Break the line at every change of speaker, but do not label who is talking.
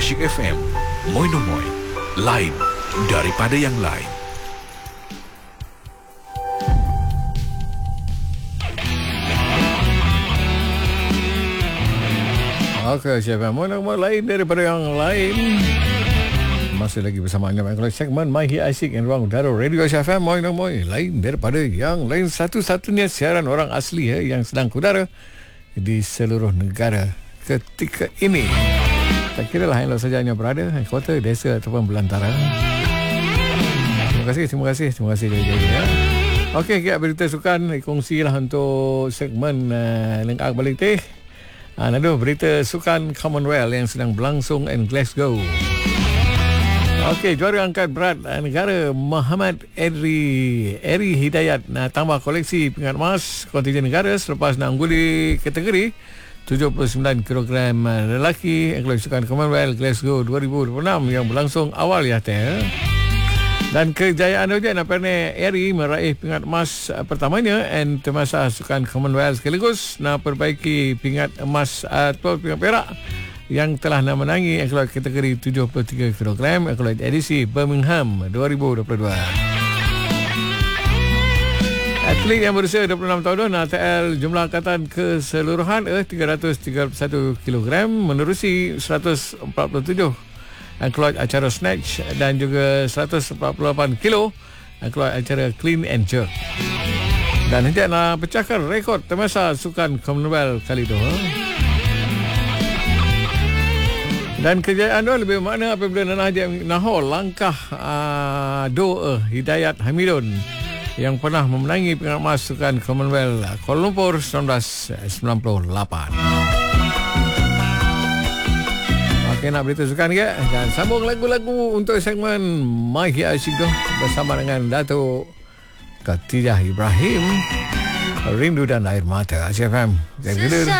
Asyik FM. Moin-moin. Lain daripada yang lain.
Okey, siapa moin-moin lain daripada yang lain. Masih lagi bersama anda dalam segmen My Asyik yang ruang udara Radio FM. Moin-moin lain daripada yang lain. Satu-satunya siaran orang asli yang sedang kudara di seluruh negara ketika ini. Tak kira lah yang saja hanya berada kota, desa ataupun belantara. Terima kasih jadi ya. Okey, kita berita sukan kongsilah untuk segmen lengkap balik teh. Nado berita sukan Commonwealth yang sedang berlangsung in Glasgow. Okey, juara angkat berat negara Muhammad Eri Hidayat tambah koleksi pingat emas kontingen negara selepas mengungguli kategori 79 kg lelaki Sukan Commonwealth Glasgow 2026 yang berlangsung awal ya teh. Dan kejayaan dia nampaknya Eri meraih pingat emas pertamanya dan termasa Sukan Commonwealth sekaligus perbaiki pingat emas atau pingat perak yang telah menangi kategori 73 kg edisi Birmingham 2022. Atlet yang berusia 26 tahun ATL jumlah angkatan keseluruhan 331 kg menerusi 147 keluar acara snatch dan juga 148 kilo keluar acara clean and jerk. Dan hendak nak pecahkan rekod termasa Sukan Commonwealth kali itu. Dan kejayaan itu lebih makna apabila Nahor langkah doa Hidayat Hamidun yang pernah memenangi pingat emas Sukan Commonwealth Kuala Lumpur 1998. Okey, nak berita sukan ke? Dan sambung lagu-lagu untuk segmen My Asyik bersama dengan Datuk Khatijah Ibrahim, Rindu dan Air Mata. Asyik FM.